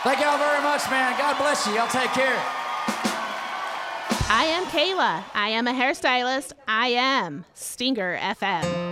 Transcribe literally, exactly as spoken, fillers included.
Thank y'all very much, man. God bless you. Y'all take care. I am Kayla. I am a hairstylist. I am Stinger F M.